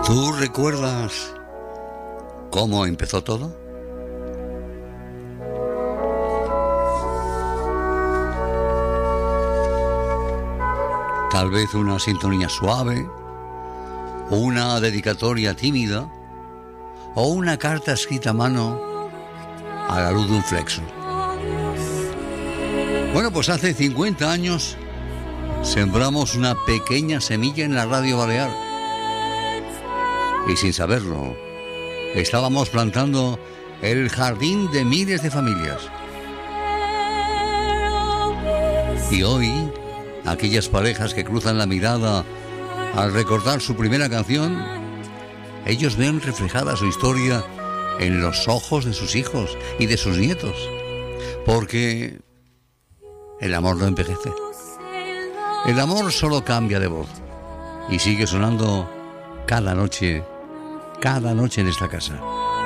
¿Tú recuerdas cómo empezó todo? Tal vez una sintonía suave, o una dedicatoria tímida, o una carta escrita a mano a la luz de un flexo. Bueno, pues hace 50 años sembramos una pequeña semilla en la radio balear. Y sin saberlo, estábamos plantando el jardín de miles de familias. Y hoy, aquellas parejas que cruzan la mirada al recordar su primera canción, ellos ven reflejada su historia en los ojos de sus hijos y de sus nietos. Porque el amor no envejece. El amor solo cambia de voz y sigue sonando cada noche en esta casa.